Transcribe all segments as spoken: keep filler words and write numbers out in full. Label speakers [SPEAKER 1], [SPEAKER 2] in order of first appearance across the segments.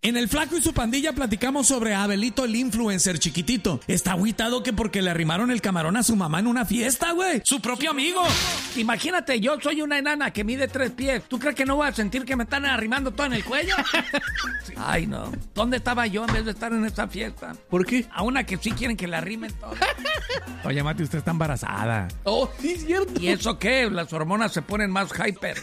[SPEAKER 1] En El Flaco y su pandilla platicamos sobre Abelito el influencer chiquitito. Está agüitado que porque le arrimaron el camarón a su mamá en una fiesta, güey. Su propio amigo.
[SPEAKER 2] Imagínate, yo soy una enana que mide tres pies. ¿Tú crees que no voy a sentir que me están arrimando todo en el cuello? Sí. Ay, no. ¿Dónde estaba yo en vez de estar en esta fiesta?
[SPEAKER 1] ¿Por qué?
[SPEAKER 2] A una que sí quieren que la arrimen todo.
[SPEAKER 1] Oye, Mati, usted está embarazada.
[SPEAKER 2] Oh, sí, es cierto. ¿Y eso qué? Las hormonas se ponen más hyper.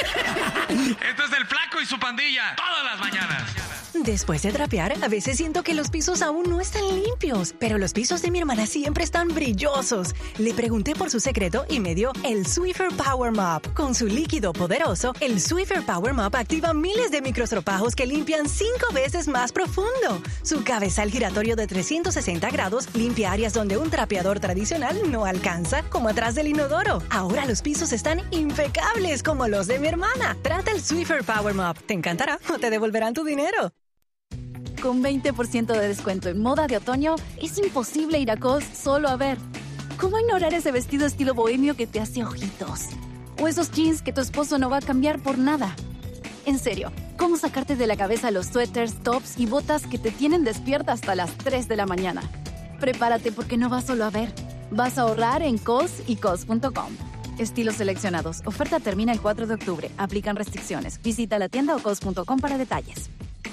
[SPEAKER 1] Esto es El Flaco y su pandilla. Todas las mañanas.
[SPEAKER 3] Después de trapear, a veces siento que los pisos aún no están limpios, pero los pisos de mi hermana siempre están brillosos. Le pregunté por su secreto y me dio el Swiffer Power Mop. Con su líquido poderoso, el Swiffer Power Mop activa miles de microestropajos que limpian cinco veces más profundo. Su cabezal giratorio de trescientos sesenta grados limpia áreas donde un trapeador tradicional no alcanza, como atrás del inodoro. Ahora los pisos están impecables como los de mi hermana. Trata el Swiffer Power Mop. Te encantará o te devolverán tu dinero.
[SPEAKER 4] Con veinte por ciento de descuento en moda de otoño, es imposible ir a Cos solo a ver. ¿Cómo ignorar ese vestido estilo bohemio que te hace ojitos? O esos jeans que tu esposo no va a cambiar por nada. En serio, ¿cómo sacarte de la cabeza los suéteres, tops y botas que te tienen despierta hasta las tres de la mañana? Prepárate porque no vas solo a ver. Vas a ahorrar en Cos y Cos punto com. Estilos seleccionados. Oferta termina el cuatro de octubre. Aplican restricciones. Visita la tienda o cos punto com para detalles.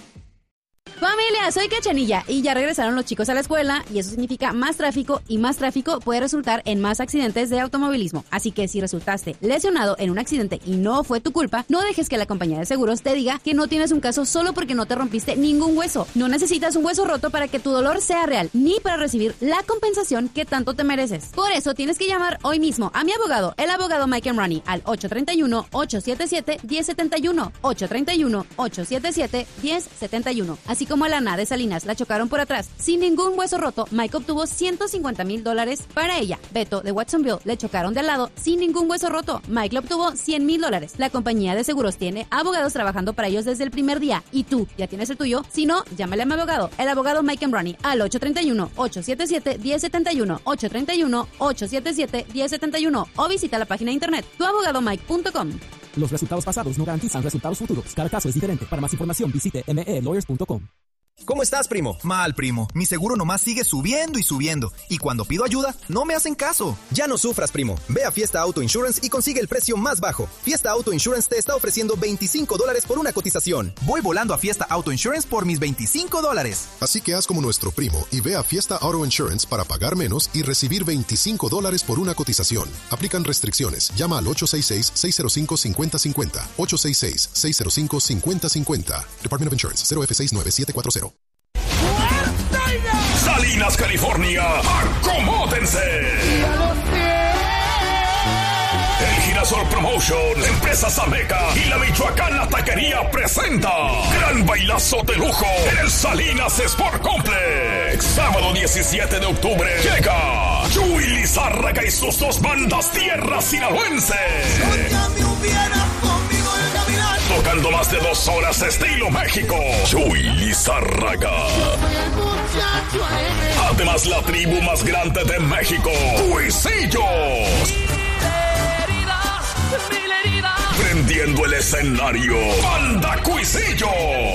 [SPEAKER 5] Familia, soy Cachanilla y ya regresaron los chicos a la escuela y eso significa más tráfico y más tráfico puede resultar en más accidentes de automovilismo. Así que si resultaste lesionado en un accidente y no fue tu culpa, no dejes que la compañía de seguros te diga que no tienes un caso solo porque no te rompiste ningún hueso. No necesitas un hueso roto para que tu dolor sea real, ni para recibir la compensación que tanto te mereces. Por eso tienes que llamar hoy mismo a mi abogado, el abogado Mike Emrani, al ocho tres uno, ocho siete siete, uno cero siete uno, ocho tres uno, ocho siete siete, uno cero siete uno. Así como a la Ana de Salinas la chocaron por atrás sin ningún hueso roto, Mike obtuvo ciento cincuenta mil dólares para ella. Beto de Watsonville le chocaron de al lado sin ningún hueso roto, Mike le obtuvo cien mil dólares. La compañía de seguros tiene abogados trabajando para ellos desde el primer día y tú ya tienes el tuyo. Si no, llámale a mi abogado, el abogado Mike Emrani, al ocho tres uno, ocho siete siete, uno cero siete uno, ocho tres uno, ocho siete siete, uno cero siete uno o visita la página de internet tu abogado mike punto com.
[SPEAKER 6] Los resultados pasados no garantizan resultados futuros. Cada caso es diferente. Para más información visite m e lawyers punto com.
[SPEAKER 7] ¿Cómo estás, primo? Mal, primo. Mi seguro nomás sigue subiendo y subiendo. Y cuando pido ayuda, no me hacen caso. Ya no sufras, primo. Ve a Fiesta Auto Insurance y consigue el precio más bajo. Fiesta Auto Insurance te está ofreciendo veinticinco dólares por una cotización. Voy volando a Fiesta Auto Insurance por mis veinticinco dólares.
[SPEAKER 8] Así que haz como nuestro primo y ve a Fiesta Auto Insurance para pagar menos y recibir veinticinco dólares por una cotización. Aplican restricciones. Llama al ocho seis seis, seis cero cinco, cinco cero cinco cero. ocho seis seis, seis cero cinco, cinco cero cinco cero. Department of Insurance, cero F seis nueve siete cuatro cero.
[SPEAKER 9] Salinas, California, acomódense. El Girasol Promotion, Empresa Sameca y la Michoacana Taquería presenta gran bailazo de lujo en el Salinas Sport Complex. Sábado diecisiete de octubre llega Chuy Lizárraga y sus dos bandas Tierra Sinaloense. Tocando más de dos horas estilo México, Chuy Lizárraga. Además, la tribu más grande de México, Cuisillos. Prendiendo el escenario, Banda Cuisillos.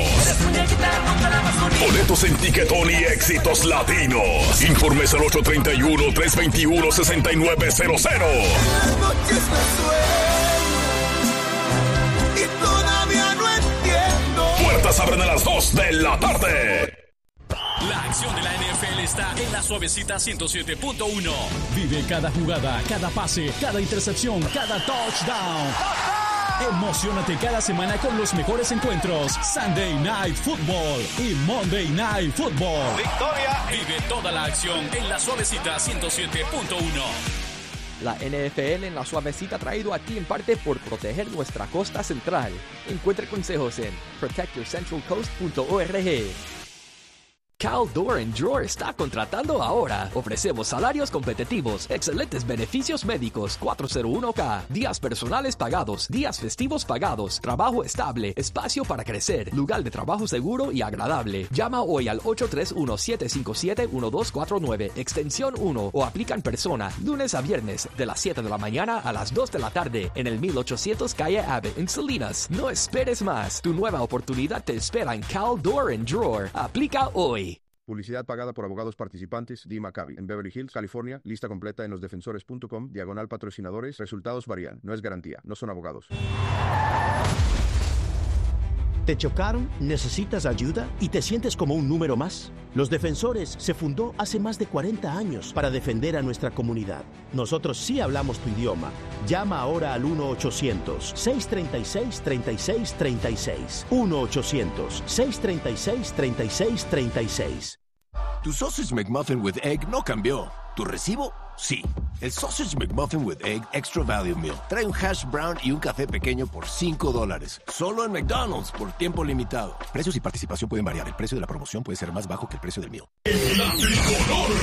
[SPEAKER 9] Boletos en Tiquetón y Éxitos Latinos. Informes al ocho tres uno, tres dos uno, seis nueve cero cero. Puertas abren a las dos de la tarde.
[SPEAKER 10] La acción de la N F L está en la suavecita ciento siete punto uno.
[SPEAKER 6] Vive cada jugada, cada pase, cada intercepción, cada touchdown. Emociónate cada semana con los mejores encuentros. Sunday Night Football y Monday Night Football.
[SPEAKER 10] Victoria. Vive toda la acción en la suavecita ciento siete punto uno.
[SPEAKER 11] La N F L en la suavecita traído a ti en parte por proteger nuestra costa central. Encuentre consejos en protect your central coast punto org. Cal Door and Drawer está contratando ahora. Ofrecemos salarios competitivos, excelentes beneficios médicos, cuatro cero uno K, días personales pagados, días festivos pagados, trabajo estable, espacio para crecer, lugar de trabajo seguro y agradable. Llama hoy al ocho tres uno, siete cinco siete, uno dos cuatro nueve, extensión uno, o aplica en persona, lunes a viernes, de las siete de la mañana a las dos de la tarde, en el mil ochocientos Calle Abbott, en Salinas. No esperes más. Tu nueva oportunidad te espera en Cal Door and Drawer. Aplica hoy.
[SPEAKER 12] Publicidad pagada por abogados participantes. Dee Maccabi, en Beverly Hills, California. Lista completa en losdefensores punto com, diagonal patrocinadores. Resultados varían. No es garantía. No son abogados.
[SPEAKER 13] ¿Te chocaron? ¿Necesitas ayuda? ¿Y te sientes como un número más? Los Defensores se fundó hace más de cuarenta años para defender a nuestra comunidad. Nosotros sí hablamos tu idioma. Llama ahora al uno ochocientos, seis tres seis, tres seis tres seis. uno ochocientos, seis tres seis, tres seis tres seis.
[SPEAKER 14] Tu Sausage McMuffin with Egg no cambió. ¿Tu recibo? Sí. El Sausage McMuffin with Egg Extra Value Meal trae un hash brown y un café pequeño por cinco dólares. Solo en McDonald's por tiempo limitado. Precios y participación pueden variar. El precio de la promoción puede ser más bajo que el precio del meal.
[SPEAKER 9] La tricolor